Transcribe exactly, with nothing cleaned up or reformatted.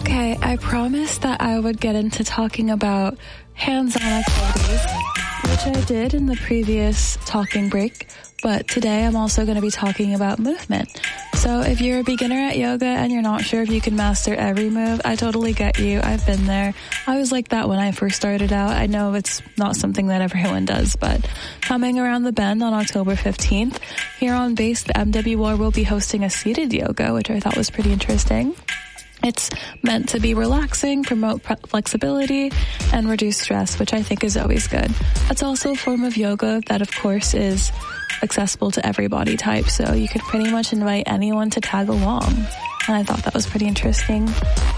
Okay, I promised that I would get into talking about hands-on activities, which I did in the previous talking break, but today I'm also going to be talking about movement. So if you're a beginner at yoga and you're not sure if you can master every move, I totally get you. I've been there. I was like that when I first started out. I know it's not something that everyone does, but coming around the bend on October fifteenth, here on base, the M W R will be hosting a seated yoga, which I thought was pretty interesting. It's meant to be relaxing, promote pre- flexibility, and reduce stress, which I think is always good. It's also a form of yoga that, of course, is accessible to every body type, so you could pretty much invite anyone to tag along. And I thought that was pretty interesting.